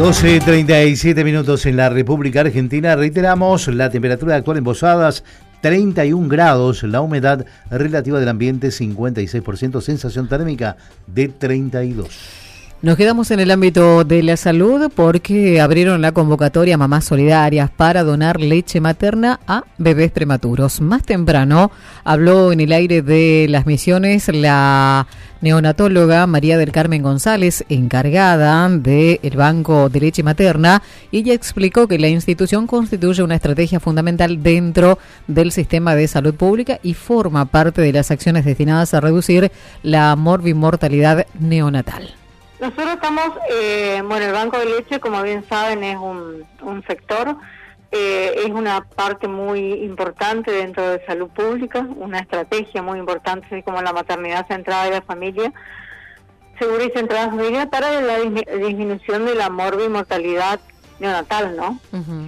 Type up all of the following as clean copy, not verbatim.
12:37 minutos en la República Argentina. Reiteramos, la temperatura actual en Posadas, 31 grados, la humedad relativa del ambiente 56%, sensación térmica de 32. Nos quedamos en el ámbito de la salud porque abrieron la convocatoria Mamás Solidarias para donar leche materna a bebés prematuros. Más temprano habló en el aire de Las Misiones la neonatóloga María del Carmen González, encargada del Banco de Leche Materna, y ella explicó que la institución constituye una estrategia fundamental dentro del sistema de salud pública y forma parte de las acciones destinadas a reducir la morbimortalidad neonatal. Nosotros estamos, el Banco de Leche, como bien saben, es un sector, es una parte muy importante dentro de salud pública, una estrategia muy importante, así como la maternidad centrada en la familia, segura y centrada en la familia, para la disminución de la morbimortalidad neonatal, ¿no? Uh-huh.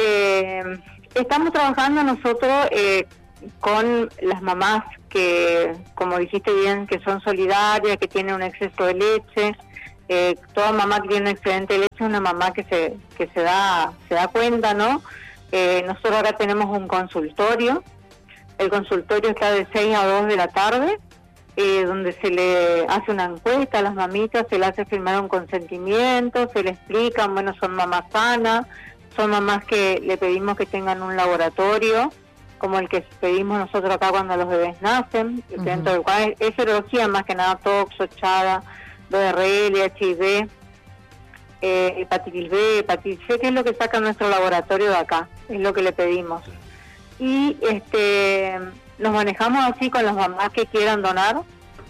Estamos trabajando nosotros con las mamás que, como dijiste bien, que son solidarias, que tienen un exceso de leche. Toda mamá que tiene un excedente de leche es una mamá que se da cuenta, ¿no? Nosotros acá tenemos un consultorio. El consultorio está de 6 a 2 de la tarde, donde se le hace una encuesta a las mamitas, se le hace firmar un consentimiento, se le explican, bueno, son mamás sanas, son mamás que le pedimos que tengan un laboratorio, como el que pedimos nosotros acá cuando los bebés nacen, uh-huh. Dentro del cual es serología, más que nada toxo, chada, BRL, HIV, hepatitis B, hepatitis C, que es lo que saca nuestro laboratorio de acá, es lo que le pedimos. Y nos manejamos así con las mamás que quieran donar.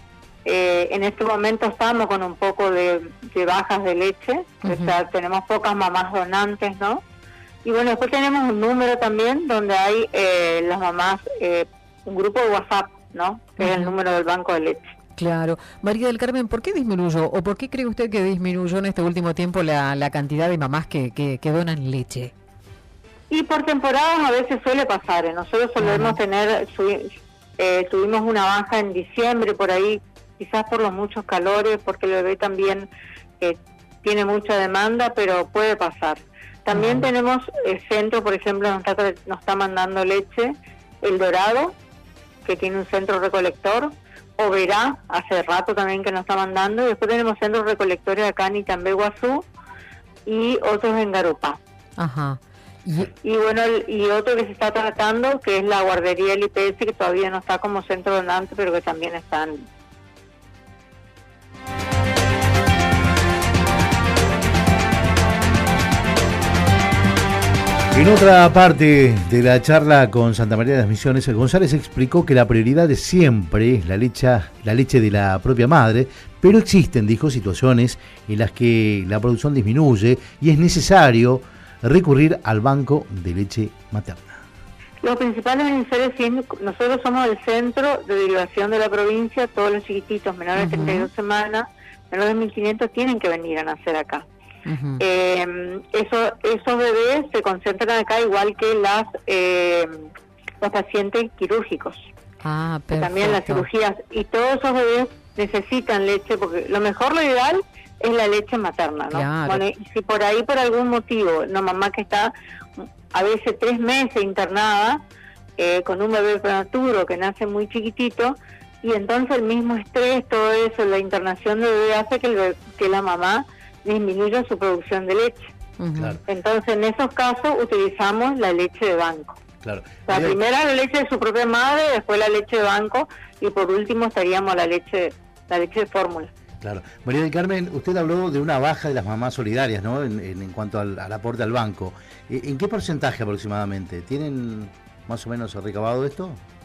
En este momento estamos con un poco de bajas de leche, uh-huh. O sea, tenemos pocas mamás donantes, ¿no? Y bueno, después tenemos un número también donde hay las mamás, un grupo de WhatsApp, ¿no? Que uh-huh. Es el número del Banco de Leche. Claro. María del Carmen, ¿por qué disminuyó o por qué cree usted que disminuyó en este último tiempo la cantidad de mamás que donan leche? Y por temporadas a veces suele pasar. Nosotros solemos tener, tuvimos una baja en diciembre por ahí, quizás por los muchos calores, porque el bebé también tiene mucha demanda, pero puede pasar. También tenemos el centro, por ejemplo, nos está mandando leche, El Dorado, que tiene un centro recolector, Oberá, hace rato también que nos está mandando, y después tenemos centros recolectores acá en Itambé, Guazú, y otros en Garupá. Ajá. Y bueno, y otro que se está tratando, que es la guardería del IPS, que todavía no está como centro donante, pero que también están. En otra parte de la charla con Santa María de las Misiones, González explicó que la prioridad de siempre es la leche de la propia madre, pero existen, dijo, situaciones en las que la producción disminuye y es necesario recurrir al banco de leche materna. Los principales beneficiarios, nosotros somos el centro de derivación de la provincia, todos los chiquititos menores de 32 semanas, menores de 1.500, tienen que venir a nacer acá. Uh-huh. Esos bebés se concentran acá igual que los pacientes quirúrgicos, también las cirugías, y todos esos bebés necesitan leche, porque lo ideal es la leche materna, ¿no? Claro. Bueno, y si por ahí por algún motivo una mamá que está a veces 3 meses internada con un bebé prematuro que nace muy chiquitito, y entonces el mismo estrés, todo eso, la internación del bebé hace que la mamá disminuye su producción de leche. Uh-huh. Claro. Entonces, en esos casos utilizamos la leche de banco. Claro. Primero la leche de su propia madre, después la leche de banco, y por último estaríamos la leche de fórmula. Claro. María del Carmen, usted habló de una baja de las mamás solidarias, ¿no? En cuanto al aporte al banco. ¿En qué porcentaje aproximadamente? ¿Tienen más o menos recabado esto?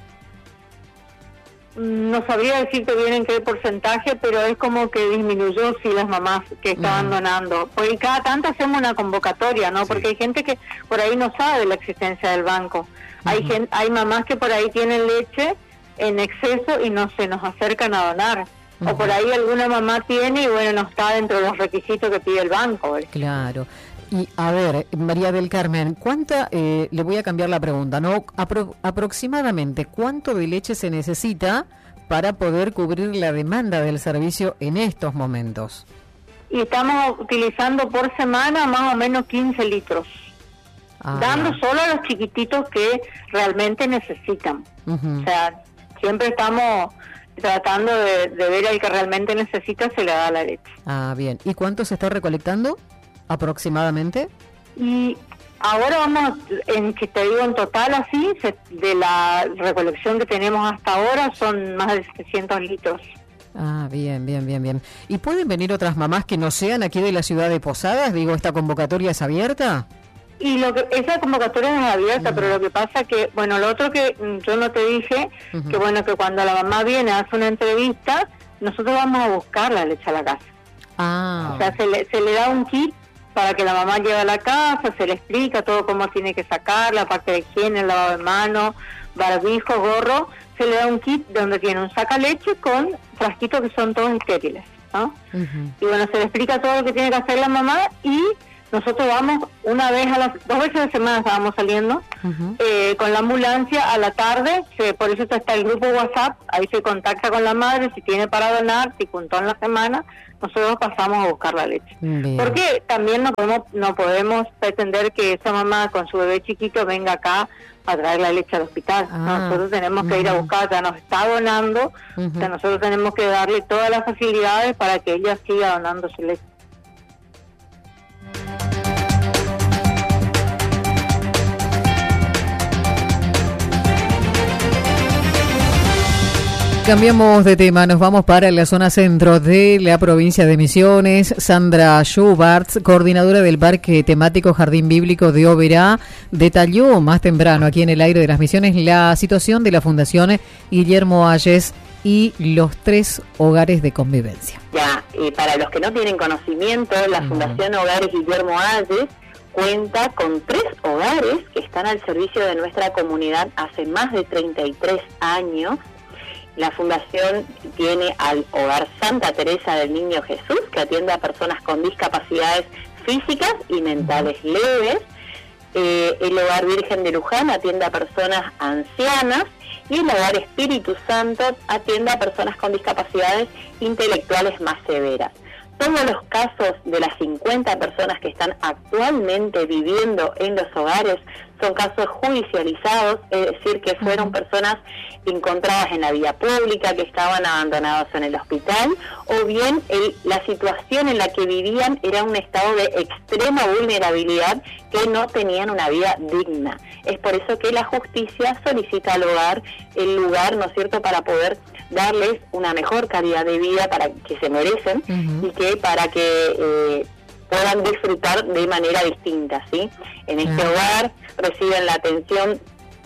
No sabría decirte bien en qué porcentaje, pero es como que disminuyó, sí, las mamás que estaban donando. Porque cada tanto hacemos una convocatoria, ¿no? Sí. Porque hay gente que por ahí no sabe de la existencia del banco. Uh-huh. Hay mamás que por ahí tienen leche en exceso y no se nos acercan a donar. Uh-huh. O por ahí alguna mamá tiene y bueno, no está dentro de los requisitos que pide el banco, ¿ves? Claro. Y a ver, María del Carmen, le voy a cambiar la pregunta, ¿no? Aproximadamente, ¿cuánto de leche se necesita para poder cubrir la demanda del servicio en estos momentos? y estamos utilizando por semana más o menos 15 litros, dando solo a los chiquititos que realmente necesitan. O sea, siempre estamos tratando de ver al que realmente necesita, se le da la leche. Bien. ¿Y cuánto se está recolectando aproximadamente? Y ahora vamos, que te digo en total así, de la recolección que tenemos hasta ahora son más de 700 litros. Bien. ¿Y pueden venir otras mamás que no sean aquí de la ciudad de Posadas? Digo, ¿esta convocatoria es abierta? Y esa convocatoria es abierta, pero lo que pasa que, bueno, lo otro que yo no te dije, que bueno, que cuando la mamá viene a hacer una entrevista, nosotros vamos a buscar la leche a la casa. O sea, se le da un kit para que la mamá lleve a la casa, se le explica todo cómo tiene que sacar, la parte de higiene, el lavado de manos, barbijo, gorro, se le da un kit donde tiene un sacaleche con frasquitos que son todos estériles, ¿no? Y bueno, se le explica todo lo que tiene que hacer la mamá y nosotros vamos 2 veces a la semana estábamos saliendo con la ambulancia a la tarde, por eso está el grupo WhatsApp, ahí se contacta con la madre, si tiene para donar, si juntó en la semana, nosotros pasamos a buscar la leche. Porque también no podemos pretender que esa mamá con su bebé chiquito venga acá a traer la leche al hospital. Nosotros tenemos que ir a buscar, ya nos está donando, o sea, nosotros tenemos que darle todas las facilidades para que ella siga donando su leche. Cambiamos de tema, nos vamos para la zona centro de la provincia de Misiones. Sandra Schubart, coordinadora del Parque Temático Jardín Bíblico de Oberá, detalló más temprano aquí en el aire de las Misiones la situación de la Fundación Guillermo Ayes y los 3 hogares de convivencia. Para los que no tienen conocimiento, la Fundación Hogares Guillermo Ayes cuenta con 3 hogares que están al servicio de nuestra comunidad hace más de 33 años. La fundación tiene al Hogar Santa Teresa del Niño Jesús, que atiende a personas con discapacidades físicas y mentales leves. El Hogar Virgen de Luján atiende a personas ancianas. Y el Hogar Espíritu Santo atiende a personas con discapacidades intelectuales más severas. Todos los casos de las 50 personas que están actualmente viviendo en los hogares son casos judicializados, es decir, que fueron personas encontradas en la vía pública, que estaban abandonados en el hospital, o bien la situación en la que vivían era un estado de extrema vulnerabilidad, que no tenían una vida digna. Es por eso que la justicia solicita al hogar el lugar, ¿no es cierto?, para poder darles una mejor calidad de vida para que se merecen y que para que puedan disfrutar de manera distinta, ¿sí? En este hogar reciben la atención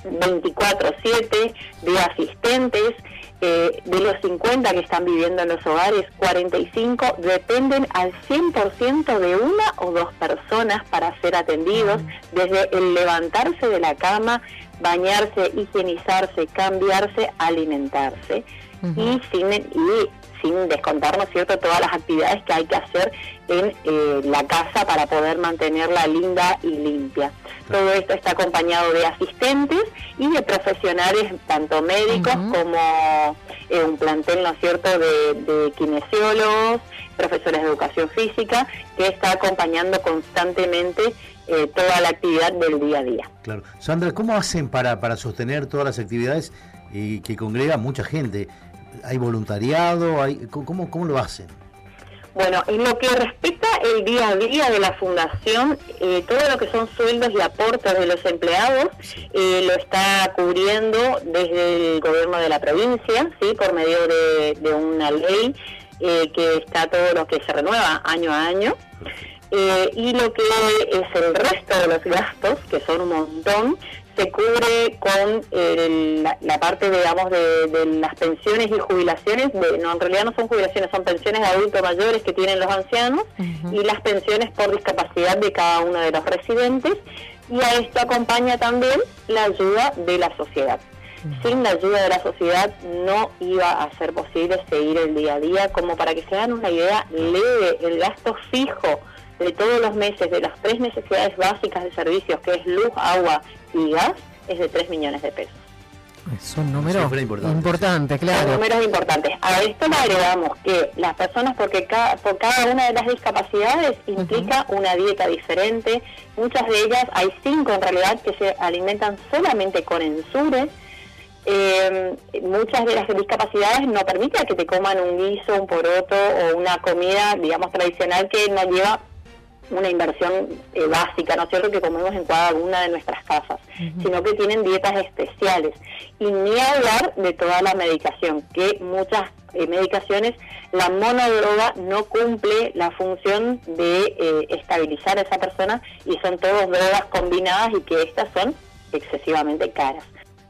24/7 de asistentes. De los 50 que están viviendo en los hogares, 45 dependen al 100% de 1 o 2 personas para ser atendidos, desde el levantarse de la cama, bañarse, higienizarse, cambiarse, alimentarse, y sin descontar, ¿no es cierto?, todas las actividades que hay que hacer en la casa para poder mantenerla linda y limpia. Todo esto está acompañado de asistentes y de profesionales, tanto médicos como un plantel, ¿no es cierto?, de kinesiólogos, profesores de educación física, que está acompañando constantemente toda la actividad del día a día. Claro. Sandra, ¿cómo hacen para sostener todas las actividades que congrega mucha gente? ¿Hay voluntariado? ¿Cómo lo hacen? Bueno, en lo que respecta el día a día de la fundación, todo lo que son sueldos y aportes de los empleados lo está cubriendo desde el gobierno de la provincia, sí, por medio de una ley que está todo lo que se renueva año a año. Y lo que es el resto de los gastos, que son un montón, se cubre con la parte, digamos, de las pensiones y jubilaciones. En realidad no son jubilaciones, son pensiones de adultos mayores que tienen los ancianos, y las pensiones por discapacidad de cada uno de los residentes, y a esto acompaña también la ayuda de la sociedad. Sin la ayuda de la sociedad no iba a ser posible seguir el día a día. Como para que se hagan una idea leve, el gasto fijo de todos los meses de las 3 necesidades básicas de servicios, que es luz, agua y gas, es de 3 millones de pesos. Son números importantes, claro. Son números importantes. A esto le agregamos que las personas, porque por cada una de las discapacidades implica una dieta diferente. Muchas de ellas, hay 5 en realidad, que se alimentan solamente con ensures. Muchas de las discapacidades no permiten que te coman un guiso, un poroto o una comida, digamos, tradicional que no lleva una inversión básica, ¿no es cierto?, que comemos en cada una de nuestras casas, sino que tienen dietas especiales. Y ni hablar de toda la medicación, que muchas medicaciones, la monodroga no cumple la función de estabilizar a esa persona, y son todas drogas combinadas, y que estas son excesivamente caras.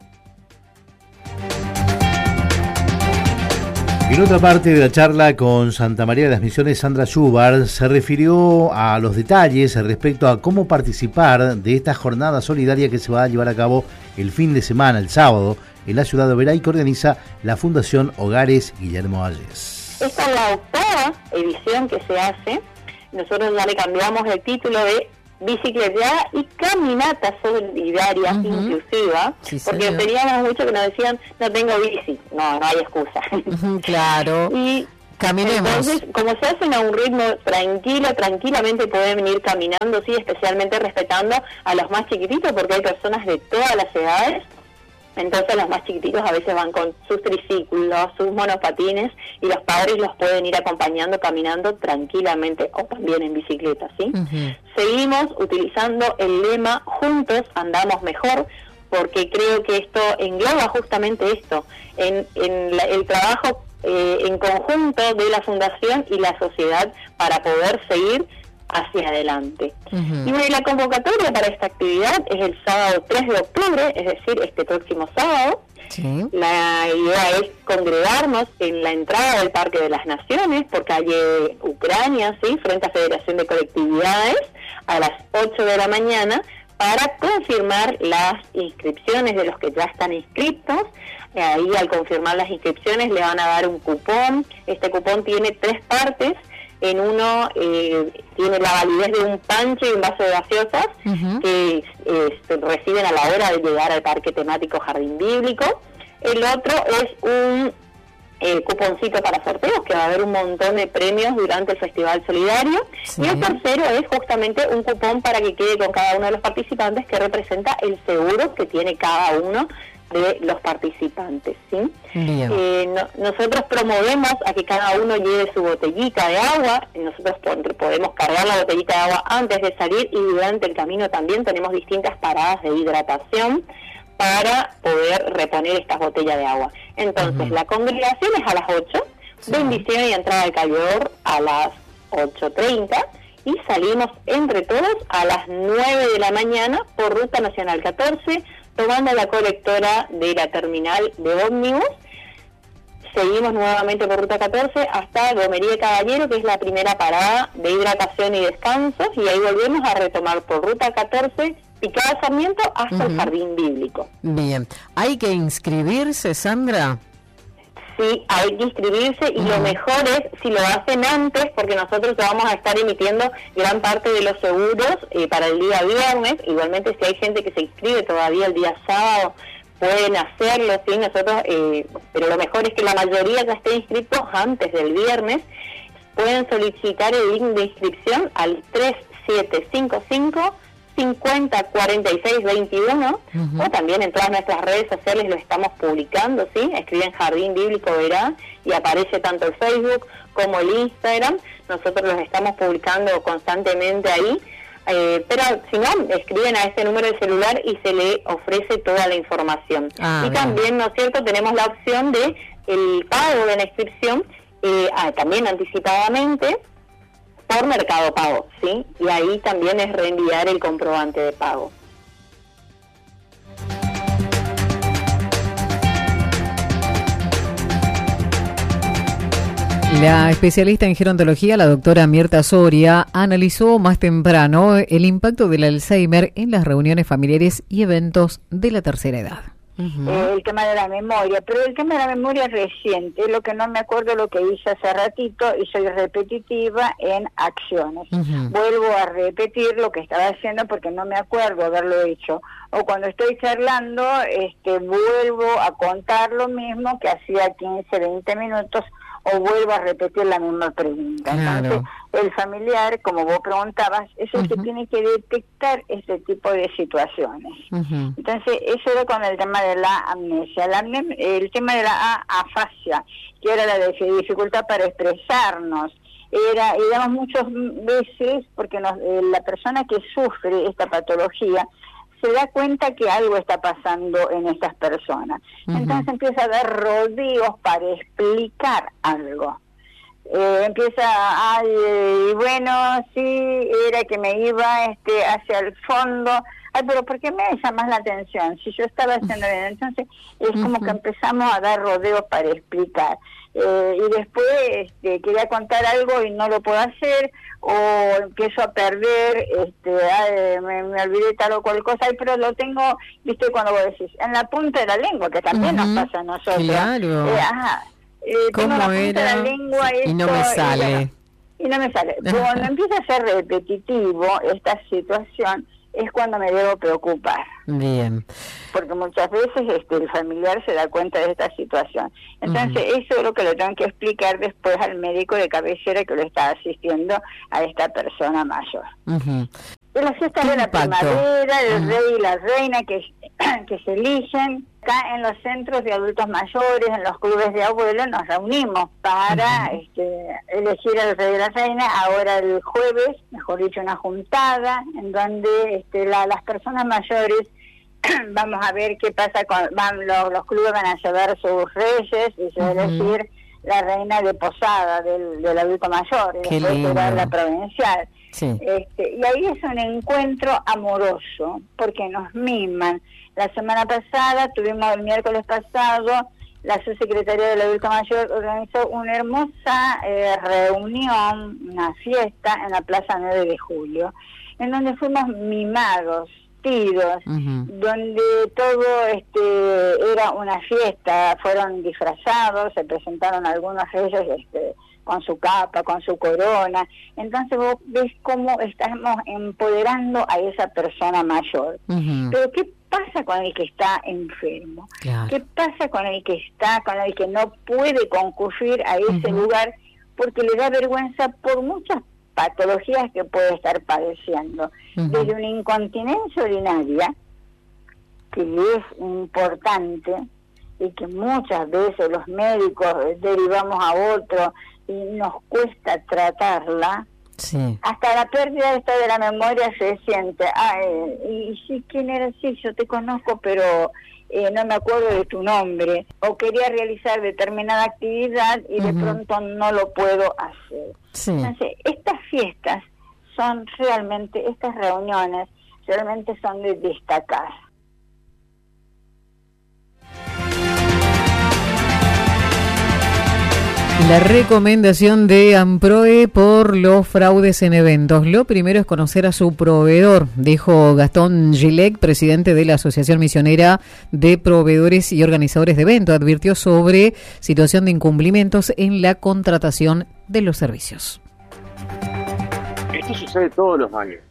En otra parte de la charla con Santa María de las Misiones, Sandra Schubart se refirió a los detalles respecto a cómo participar de esta jornada solidaria que se va a llevar a cabo el fin de semana, el sábado, en la ciudad de Oberá, y que organiza la Fundación Hogares Guillermo Ayes. Esta es la 8ª edición que se hace. Nosotros ya le cambiamos el título de bicicleteada y caminata solidaria inclusiva, porque teníamos mucho que nos decían, no tengo bici. No hay excusa. Claro. Y caminemos. Entonces, como se hacen a un ritmo tranquilamente pueden venir caminando, sí, especialmente respetando a los más chiquititos, porque hay personas de todas las edades. Entonces los más chiquititos a veces van con sus triciclos, sus monopatines, y los padres los pueden ir acompañando caminando tranquilamente, o también en bicicleta, ¿sí? Seguimos utilizando el lema "Juntos andamos mejor", porque creo que esto engloba justamente esto, el trabajo en conjunto de la Fundación y la sociedad para poder seguir hacia adelante. Y bueno, la convocatoria para esta actividad es el sábado 3 de octubre, es decir, este próximo sábado. La idea es congregarnos en la entrada del Parque de las Naciones, por calle Ucrania, ¿sí?, frente a Federación de Colectividades, a las 8 de la mañana, para confirmar las inscripciones de los que ya están inscritos. Ahí, al confirmar las inscripciones, le van a dar un cupón. Este cupón tiene 3 partes. En uno tiene la validez de un pancho y un vaso de gaseosas que reciben a la hora de llegar al parque temático Jardín Bíblico. El otro es un cuponcito para sorteos, que va a haber un montón de premios durante el Festival Solidario. Y el tercero es justamente un cupón para que quede con cada uno de los participantes, que representa el seguro que tiene cada uno de los participantes, ¿sí? Nosotros promovemos a que cada uno lleve su botellita de agua. Nosotros podemos cargar la botellita de agua antes de salir, y durante el camino también tenemos distintas paradas de hidratación para poder reponer estas botellas de agua. Entonces, la congregación es a las 8, bendición y entrada de calor a las 8:30, y salimos entre todos a las 9 de la mañana por Ruta Nacional 14, tomando la colectora de la terminal de ómnibus. Seguimos nuevamente por Ruta 14 hasta Gomería Caballero, que es la primera parada de hidratación y descansos, y ahí volvemos a retomar por Ruta 14, Picada Sarmiento, hasta el Jardín Bíblico. Bien. ¿Hay que inscribirse, Sandra? Sí, hay que inscribirse, y lo mejor es si lo hacen antes, porque nosotros vamos a estar emitiendo gran parte de los seguros para el día viernes. Igualmente, si hay gente que se inscribe todavía el día sábado, pueden hacerlo, sí, nosotros, pero lo mejor es que la mayoría ya esté inscritos antes del viernes. Pueden solicitar el link de inscripción al 3755 504621, o también en todas nuestras redes sociales lo estamos publicando, ¿sí? Escriben Jardín Bíblico Oberá y aparece tanto el Facebook como el Instagram. Nosotros los estamos publicando constantemente ahí, pero si no, escriben a este número de celular y se le ofrece toda la información. Y también, ¿no es cierto?, tenemos la opción de el pago de la inscripción también anticipadamente por Mercado Pago, ¿sí? Y ahí también es reenviar el comprobante de pago. La especialista en gerontología, la doctora Mirta Soria, analizó más temprano el impacto del Alzheimer en las reuniones familiares y eventos de la tercera edad. el tema de la memoria, pero el tema de la memoria es reciente, es lo que no me acuerdo lo que hice hace ratito y soy repetitiva en acciones. Vuelvo a repetir lo que estaba haciendo porque no me acuerdo haberlo hecho. O cuando estoy charlando, vuelvo a contar lo mismo que hacía 15, 20 minutos, o vuelvo a repetir la misma pregunta. Claro. Entonces, el familiar, como vos preguntabas, es el que tiene que detectar este tipo de situaciones. Entonces, eso era con el tema de la amnesia. El tema de la afasia, que era la dificultad para expresarnos. Y damos muchas veces, porque la persona que sufre esta patología se da cuenta que algo está pasando en estas personas. Entonces empieza a dar rodeos para explicar algo. Empieza, bueno, sí, era que me iba hacia el fondo. Ay, pero ¿por qué me llamas la atención? Si yo estaba haciendo bien. Entonces es como que empezamos a dar rodeos para explicar. Y después quería contar algo y no lo puedo hacer, o empiezo a perder, me olvidé tal o cual cosa, pero lo tengo, viste, cuando vos decís, en la punta de la lengua, que también nos pasa a nosotros. Claro. Tengo la punta de la lengua y no me sale. Y no me sale. Cuando empieza a ser repetitivo esta situación, es cuando me debo preocupar. Bien. Porque muchas veces el familiar se da cuenta de esta situación. Entonces, eso es lo que le tengo que explicar después al médico de cabecera que lo está asistiendo a esta persona mayor. De las fiestas de la primavera, el rey y la reina que se eligen, acá en los centros de adultos mayores, en los clubes de abuelos, nos reunimos para elegir al rey y la reina. Ahora el jueves, mejor dicho, una juntada en donde las personas mayores vamos a ver qué pasa los clubes van a llevar sus reyes y se va a elegir la reina de posada del adulto mayor y Qué después será lindo. la provincial. Sí. Y ahí es un encuentro amoroso porque nos miman. La semana pasada, el miércoles pasado, la subsecretaría del adulto mayor organizó una hermosa reunión, una fiesta en la Plaza 9 de Julio, en donde fuimos mimados, donde todo era una fiesta. Fueron disfrazados, se presentaron algunos de ellos con su capa, con su corona. Entonces vos ves cómo estamos empoderando a esa persona mayor. Pero ¿qué pasa con el que está enfermo? Claro. ¿Qué pasa con el que no puede concurrir a ese lugar porque le da vergüenza por muchas patologías que puede estar padeciendo? Desde una incontinencia urinaria, que es importante y que muchas veces los médicos derivamos a otro y nos cuesta tratarla, hasta la pérdida de la memoria se siente. Y sí, ¿quién era? Sí, yo te conozco, pero no me acuerdo de tu nombre, o quería realizar determinada actividad y de pronto no lo puedo hacer. Entonces, estas fiestas son realmente, estas reuniones realmente son de destacar. La recomendación de AMPROE por los fraudes en eventos. Lo primero es conocer a su proveedor, dijo Gastón Gilek, presidente de la Asociación Misionera de Proveedores y Organizadores de Eventos. Advirtió sobre situación de incumplimientos en la contratación de los servicios. Esto sucede todos los años.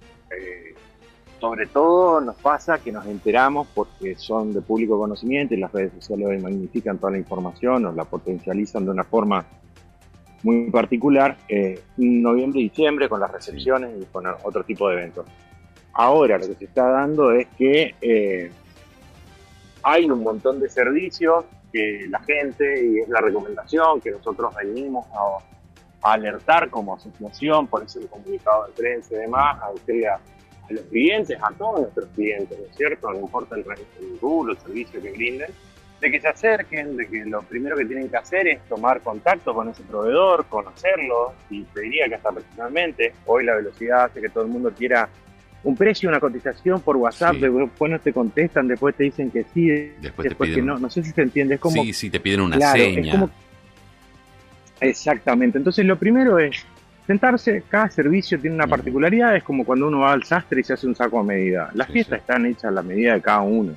Sobre todo nos pasa que nos enteramos porque son de público conocimiento y las redes sociales hoy magnifican toda la información, nos la potencializan de una forma muy particular, noviembre y diciembre con las recepciones y con otro tipo de eventos. Ahora lo que se está dando es que hay un montón de servicios que la gente, y es la recomendación que nosotros venimos a alertar como asociación, por eso el comunicado de prensa y demás, a los clientes, a todos nuestros clientes, ¿no es cierto? No importa el rubro, el servicio que brinden, de que se acerquen, de que lo primero que tienen que hacer es tomar contacto con ese proveedor, conocerlo, y te diría que hasta personalmente, hoy la velocidad hace que todo el mundo quiera un precio, una cotización por WhatsApp, después no te contestan, después te dicen que sí, después que no sé si se entiende, es como... Sí, te piden una seña. Exactamente, entonces lo primero es sentarse. Cada servicio tiene una particularidad, es como cuando uno va al sastre y se hace un saco a medida. Las fiestas están hechas a la medida de cada uno.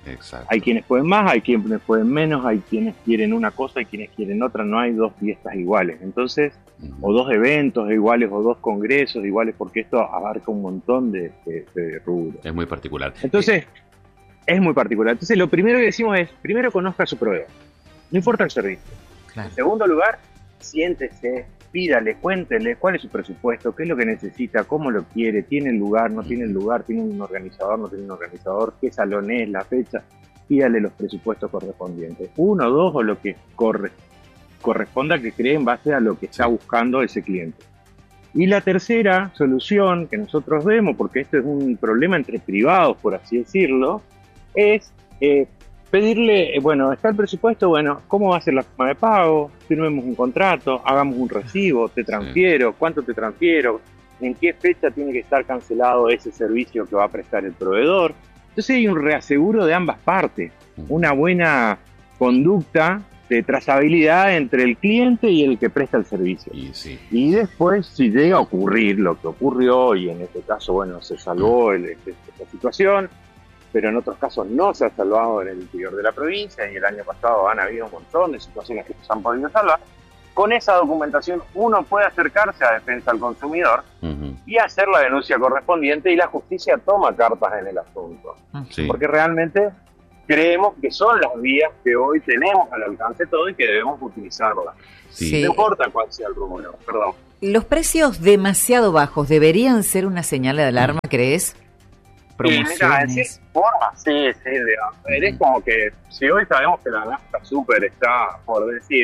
Exacto. Hay quienes pueden más, hay quienes pueden menos, hay quienes quieren una cosa y quienes quieren otra. No hay dos fiestas iguales. Entonces, o dos eventos iguales o dos congresos iguales, porque esto abarca un montón de rubros. Es muy particular. Entonces, es muy particular. Entonces, lo primero que decimos es, primero conozca a su proveedor. No importa el servicio. Claro. En segundo lugar, siéntese, pídale, cuéntele cuál es su presupuesto, qué es lo que necesita, cómo lo quiere, tiene el lugar, no tiene el lugar, tiene un organizador, no tiene un organizador, qué salón es, la fecha. Pídale los presupuestos correspondientes. 1, 2 o lo que corresponda que cree en base a lo que está buscando ese cliente. Y la tercera solución que nosotros vemos, porque esto es un problema entre privados, por así decirlo, es pedirle, bueno, está el presupuesto, bueno, ¿cómo va a ser la forma de pago? Firmemos un contrato, hagamos un recibo, te transfiero, ¿cuánto te transfiero? ¿En qué fecha tiene que estar cancelado ese servicio que va a prestar el proveedor? Entonces hay un reaseguro de ambas partes, una buena conducta de trazabilidad entre el cliente y el que presta el servicio. Y después, si llega a ocurrir lo que ocurrió, y en este caso, bueno, se salvó esta situación, pero en otros casos no se ha salvado en el interior de la provincia, y el año pasado han habido un montón de situaciones que se han podido salvar. Con esa documentación uno puede acercarse a Defensa al Consumidor y hacer la denuncia correspondiente, y la justicia toma cartas en el asunto. Porque realmente creemos que son las vías que hoy tenemos al alcance todo y que debemos utilizarlas. No importa cuál sea el rumor, perdón. ¿Los precios demasiado bajos deberían ser una señal de alarma, crees? Mira, en cierta forma, sí, es como que si hoy sabemos que la nafta super está, por decir,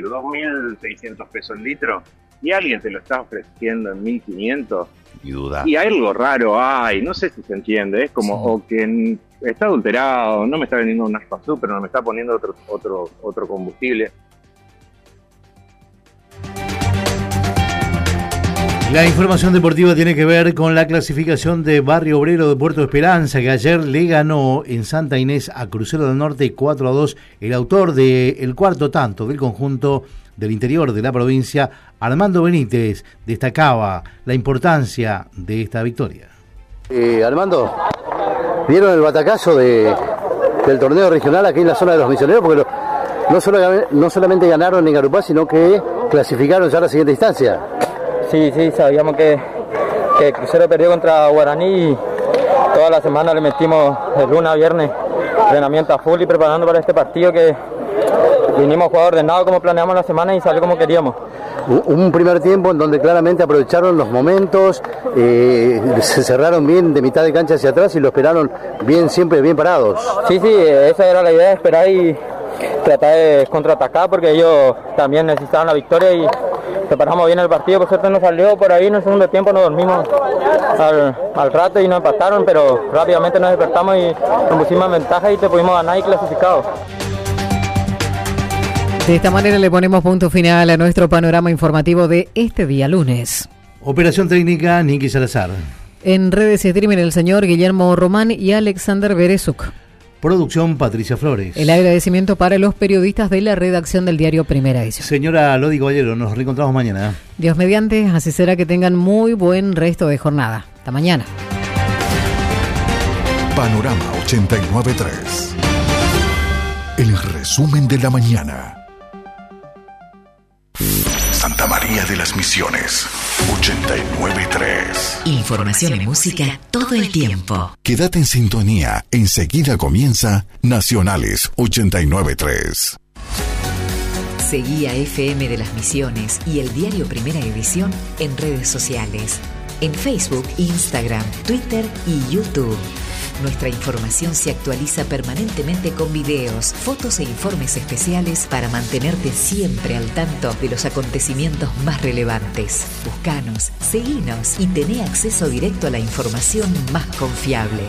2.600 pesos el litro, y alguien te lo está ofreciendo en 1.500, y algo raro hay, no sé si se entiende, es como, o que está adulterado, no me está vendiendo un nafta super, no me está poniendo otro combustible. La información deportiva tiene que ver con la clasificación de Barrio Obrero de Puerto Esperanza, que ayer le ganó en Santa Inés a Crucero del Norte 4-2. El autor del cuarto tanto del conjunto del interior de la provincia, Armando Benítez, destacaba la importancia de esta victoria. Armando, ¿vieron el batacazo del torneo regional aquí en la zona de los Misioneros? Porque no solamente ganaron en Garupá, sino que clasificaron ya a la siguiente instancia. Sí, sabíamos que Crucero perdió contra Guaraní y toda la semana le metimos de lunes a viernes entrenamiento a full y preparando para este partido, que vinimos a jugar ordenado como planeamos la semana y salió como queríamos. Un primer tiempo en donde claramente aprovecharon los momentos, se cerraron bien de mitad de cancha hacia atrás y lo esperaron bien, siempre bien parados. Sí, esa era la idea, esperar y tratar de contraatacar, porque ellos también necesitaban la victoria y preparamos bien el partido. Por suerte nos salió por ahí en el segundo tiempo, nos dormimos al rato y nos empataron, pero rápidamente nos despertamos y nos pusimos en ventaja y te pudimos ganar y clasificados. De esta manera le ponemos punto final a nuestro panorama informativo de este día lunes. Operación técnica, Nicky Salazar. En redes se streaming el señor Guillermo Román y Alexander Berezuk. Producción, Patricia Flores. El agradecimiento para los periodistas de la redacción del diario Primera Edición. Señora Lodi Caballero, nos reencontramos mañana. Dios mediante, así será, que tengan muy buen resto de jornada. Hasta mañana. Panorama 89.3. El resumen de la mañana. Santa María de las Misiones 89.3. Información y música todo el tiempo. Quédate en sintonía. Enseguida comienza Nacionales 89.3. Seguí a FM de las Misiones y el diario Primera Edición en redes sociales. En Facebook, Instagram, Twitter y YouTube. Nuestra información se actualiza permanentemente con videos, fotos e informes especiales para mantenerte siempre al tanto de los acontecimientos más relevantes. Búscanos, seguinos y tené acceso directo a la información más confiable.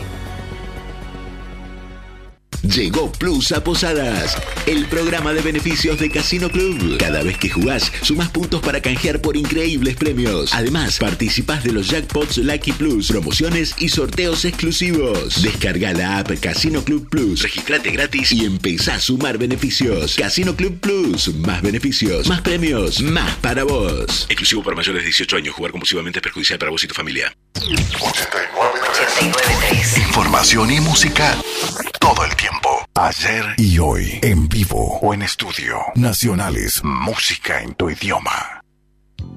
Llegó Plus a Posadas, el programa de beneficios de Casino Club. Cada vez que jugás, sumás puntos para canjear por increíbles premios. Además, participás de los Jackpots Lucky Plus, promociones y sorteos exclusivos. Descarga la app Casino Club Plus, registrate gratis y empezá a sumar beneficios. Casino Club Plus, más beneficios, más premios, más para vos. Exclusivo para mayores de 18 años. Jugar compulsivamente es perjudicial para vos y tu familia. 89.3. Información y música todo el tiempo. Ayer y hoy, en vivo o en estudio. Nacionales, música en tu idioma.